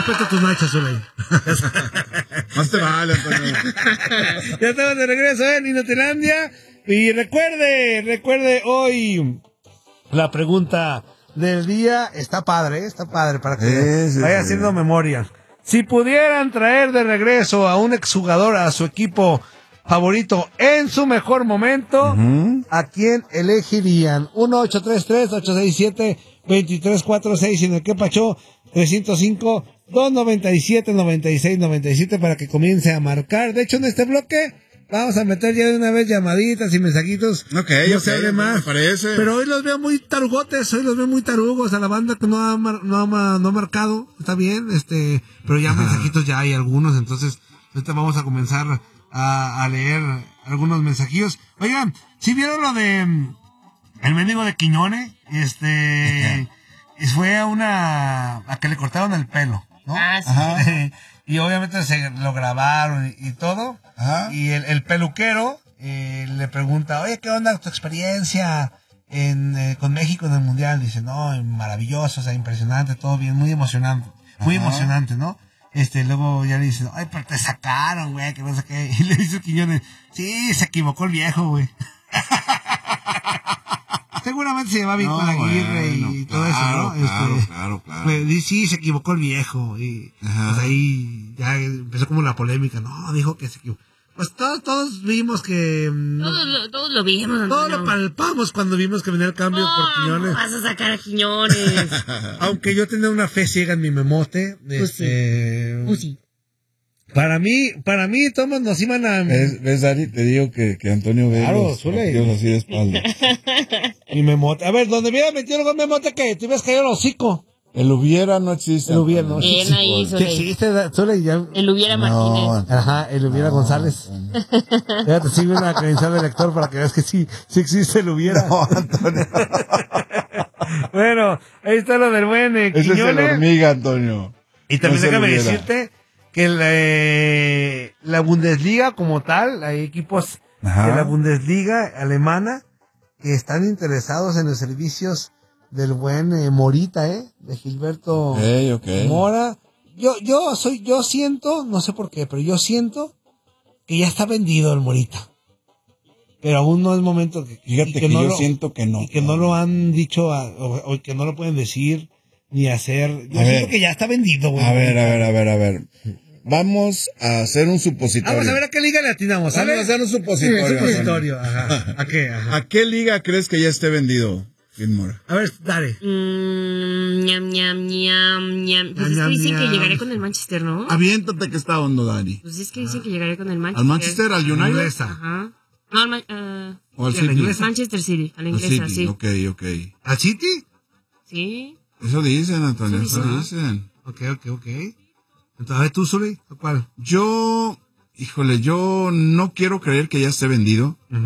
respeto tus nachas, Zuley. Más te vale, Antonio. Ya estamos de regreso en Inutilandia. Y recuerde hoy la pregunta del día. Está padre para que vaya haciendo memoria. Si pudieran traer de regreso a un exjugador a su equipo favorito en su mejor momento, ¿a quién elegirían? 1-833-867-2346 en el que pachó 305-297-9697 para que comience a marcar. De hecho, en este bloque vamos a meter ya de una vez llamaditas y mensajitos. Okay, se hable más. Me parece. Pero hoy los veo muy tarugotes, hoy los veo muy tarugos a la banda que no ha marcado. Está bien, pero ya mensajitos ya hay algunos, entonces ahorita vamos a comenzar a leer algunos mensajillos. Oigan, ¿sí vieron lo de el mendigo de Quiñones? Fue a que le cortaron el pelo, ¿no? Sí. Y obviamente se lo grabaron y todo. Ajá. Y el peluquero le pregunta, oye, ¿qué onda tu experiencia con México en el Mundial? Dice, no, maravilloso, o sea, impresionante, todo bien, muy emocionante, ¿no? Luego ya le dice, ay, pero te sacaron, güey, que no sé qué. Y le dice Quiñones, sí, se equivocó el viejo, güey. Seguramente se lleva bien con Aguirre y todo eso, ¿no? Claro. Sí, se equivocó el viejo. Y pues ahí ya empezó como la polémica. No, dijo que se equivocó. Pues todos vimos que... Todos lo vimos, Antonio. Todos lo palpamos cuando vimos que venía el cambio por Quiñones. No vas a sacar a Quiñones. Aunque yo tenía una fe ciega en mi memote. Sí. Para mí, todos nos iban a... ¿Ves, Ari? Te digo que Antonio ve los partidos así de espalda. Mi memote. A ver, donde hubiera metido el gol memote, que te hubieras caído el hocico. El hubiera no existe. El hubiera no existe. Ahí, ¿Qué existe, Zuley? El hubiera Martínez. Ajá, el hubiera González. Ya te sirve una credencial de lector para que veas que sí existe el hubiera. No, Antonio. Bueno, ahí está lo del buen Quiñones. Ese es el hormiga, Antonio. Y también déjame decirte que la Bundesliga como tal, hay equipos de la Bundesliga alemana que están interesados en los servicios del buen Morita, de Gilberto Mora. Yo siento, no sé por qué, pero yo siento que ya está vendido el Morita. Pero aún no es momento Fíjate que yo siento que no. Y que no lo han dicho, o que no lo pueden decir ni hacer. Yo siento que ya está vendido, güey. A ver. Vamos a hacer un supositorio. Vamos a ver a qué liga le atinamos, ¿sabes? Vamos a hacer un supositorio. Ajá. ¿A qué? Ajá. ¿A qué liga crees que ya esté vendido, Gilmore? A ver, dale. Pues es que dicen que llegaré con el Manchester, ¿no? Aviéntate que está hondo, Dani. Pues es que dicen que llegaré con el Manchester. ¿Al Manchester? ¿Al United? Ajá. No, ¿O al City? Manchester City, a la inglesa, sí. Ok. ¿Al City? Sí. Eso dicen, Antonio, eso dicen. Ok. Entonces, a ver, ¿tú, Zuley? ¿Cuál? Yo no quiero creer que ya esté vendido.